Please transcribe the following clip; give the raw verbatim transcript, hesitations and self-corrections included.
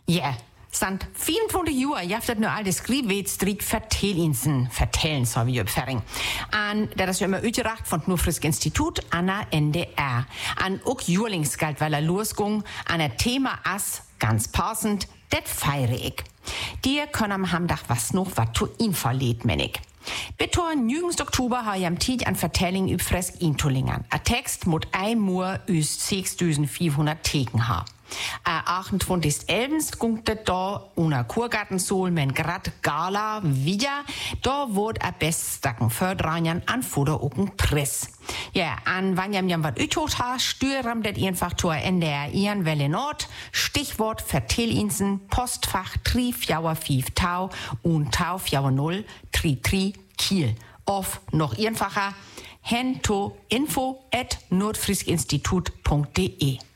Ja. Yeah. Sant vierentwintig Jahre, je hebt het nu al de schrijfwedstrijd vertellen, vertellen, so wie je verring. En dat is immer uitgebracht van het Nufrisk Instituut aan de N D R. En ook Jurlings galt, weil er losging, an het Thema as, ganz passend, det feiere ich. Die können am Hamdag was noch, wat to ihn verleht, men ich. Bitte nirgends Oktober habe ich am Tid an Vertelling über Fresk Intolingern. A Text mit ein Moor üs sechstausendvierhundert Theken haben. Am achtundzwanzigsten elften gungt da una Kurgartensohl men grad Gala wieder. Da wird a bestacken Fördranjan an Fuderoken Press. Ja, an wann jam jam wat ütot ha, stürram det einfach to N D R ihren Welle Nord. Stichwort Vertellinsen, Postfach tri fjauer fief tau und tau fjauer null tri tri Kiel. Of noch einfacher, hen to info at nordfriskinstitut punkt de.